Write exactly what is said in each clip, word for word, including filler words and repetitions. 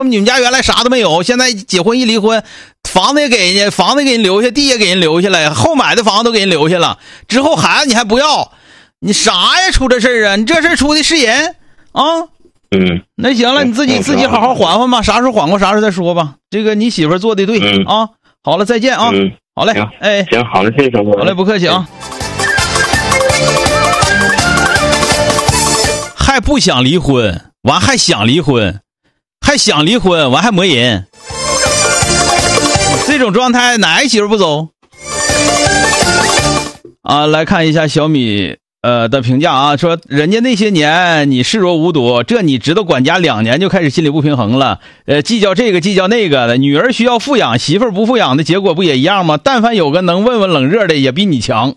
你们家原来啥都没有，现在结婚一离婚，房子也给人家，房子给人留下，地也给人留下来，后买的房子都给人留下了，之后孩子你还不要，你啥呀？出这事儿啊？你这事儿出的是人啊？ 嗯， 那行了，你自己自己好好缓缓吧，啥时候缓过啥时候再说吧。这个你媳妇儿做的对、 嗯、 啊。好了，再见啊。 嗯， 好嘞，哎， 行，好嘞，谢谢小哥。 好嘞，不客气啊。还不想离婚，完还想离婚，还想离婚，完还磨人，这种状态哪一媳妇不走啊？来看一下小米呃的评价啊，说人家那些年你视若无睹，这你知道管家两年就开始心理不平衡了，呃，计较这个计较那个的，女儿需要富养，媳妇儿不富养的结果不也一样吗？但凡有个能问问冷热的，也比你强。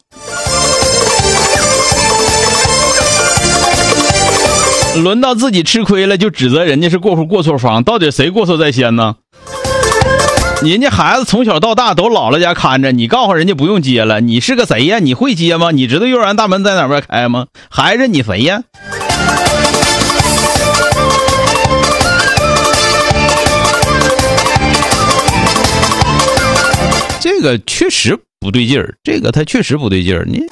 轮到自己吃亏了，就指责人家是过户过错方，到底谁过错在先呢？人家孩子从小到大都姥姥家看着，你告诉人家不用接了，你是个谁呀？你会接吗？你知道幼儿园大门在哪边开吗？孩子你谁呀？这个确实不对劲儿，这个他确实不对劲儿，你。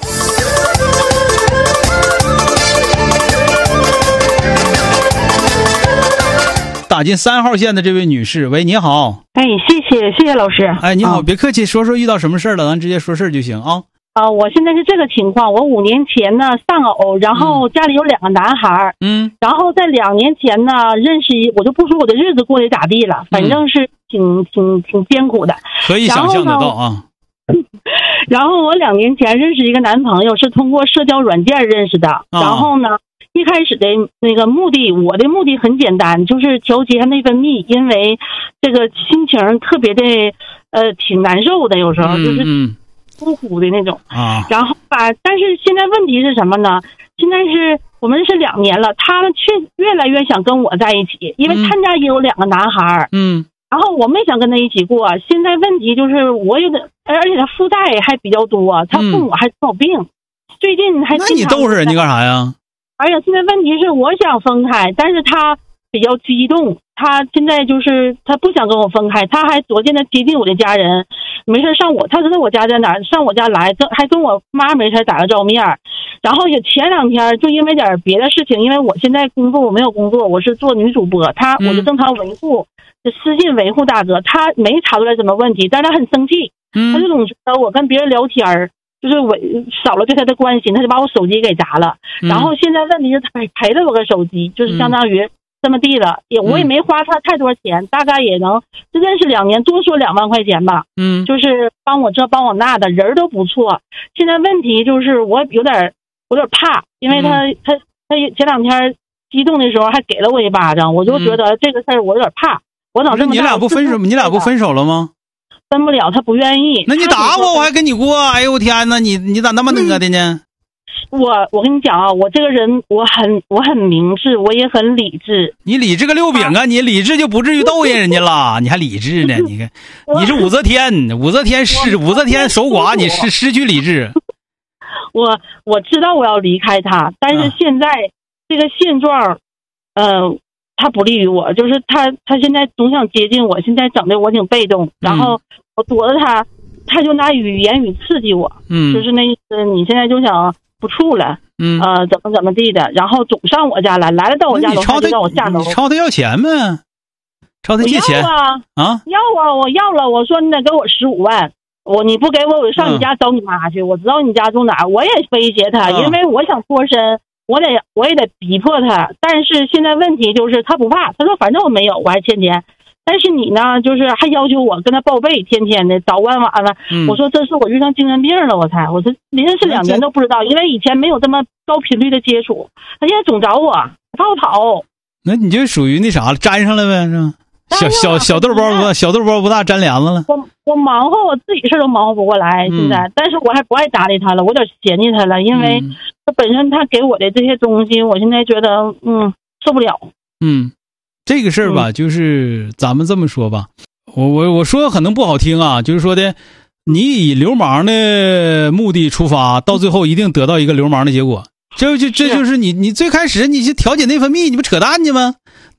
打进三号线的这位女士，喂，你好。 哎，谢谢谢谢老师。 哎，你好， 啊、 别客气，说说遇到什么事儿了，咱直接说事儿就行啊。 啊、呃，我现在是这个情况，我五年前呢丧偶，然后家里有两个男孩，嗯，然后在两年前呢认识一，我就不说我的日子过得咋地了，反正是挺挺挺艰苦的， 可以想象得到啊。 然后我两年前认识一个男朋友，是通过社交软件认识的，啊、然后呢。一开始的那个目的，我的目的很简单，就是调节内分泌，因为这个心情特别的呃挺难受的，有时候就是呼呼的那种啊。然后吧，但是现在问题是什么呢？现在是我们是两年了，他们却越来越想跟我在一起，因为他家也有两个男孩，嗯，然后我没想跟他一起过。现在问题就是我有点，而且他负债还比较多，他父母还生有病，最近还那你逗着人家干啥呀？ 而且现在问题是我想分开，但是他比较激动，他现在就是他不想跟我分开，他还逐渐的接近我的家人，没事上我，他知道我家在哪儿，上我家来，还跟我妈没事打个照面。然后也前两天就因为点别的事情，因为我现在工作我没有工作，我是做女主播，他我就正常维护，就私信维护大哥，他没查出来什么问题，但是他很生气，他就总觉得我跟别人聊天就是我少了对他的关心，他就把我手机给砸了。嗯、然后现在问题是他赔了我个手机，就是相当于这么地了，也我也没花他太多钱，大概也能就认识两年，多说两万块钱吧。嗯，就是帮我这帮我那的，人都不错。现在问题就是我有点有点怕，因为他、嗯、他他前两天激动的时候还给了我一巴掌，我就觉得这个事儿我有点怕。我长这么大， 你俩不分手，你俩不分手了吗？ 分不了，他不愿意。 那你打我，我还跟你过。哎呦我天哪，你你咋那么那的呢？ 我我跟你讲啊，我这个人我很我很明智，我也很理智。 你理智个六饼啊！啊你理智就不至于逗人人家了，你还理智呢？你看，你是武则天，武则天失武则天守寡，你失失去理智。 我我知道我要离开他，但是现在、啊、这个现状，呃。他不利于我，就是他他现在总想接近我，现在整的我挺被动，然后我躲着他，他就拿语言语刺激我，嗯，就是那意思，你现在就想不处了，嗯，呃，怎么怎么地的，然后总上我家来，来了到我家楼他就让我下楼， 你朝他要钱呗，朝他借钱啊啊，要啊，我要了，我说你得给我十五万，我你不给我，我就上你家找你妈去，嗯、我知道你家住哪儿，我也威胁他，嗯、因为我想脱身。我得我也得逼迫他，但是现在问题就是他不怕，他说反正我没有，我还欠钱，但是你呢，就是还要求我跟他报备，天天的早晚晚了。嗯、我说这是我遇上精神病了，我才我说认识两年都不知道，因为以前没有这么高频率的接触，他现在总找我，他我跑。 那你就属于那啥了，粘上了呗，是吧？小小小豆包不小豆包不大，粘帘子了。 我我忙活我自己事都忙活不过来，现在，嗯、但是我还不爱搭理他了，我有点嫌弃他了，因为他本身他给我的这些东西，我现在觉得嗯受不了。 嗯，这个事儿吧，嗯、就是咱们这么说吧，我我我说可能不好听啊，就是说的，你以流氓的目的出发，到最后一定得到一个流氓的结果。这就这就是你你最开始你去调节内分泌，你不扯淡去吗？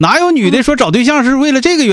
哪有女的说找对象是为了这个原因？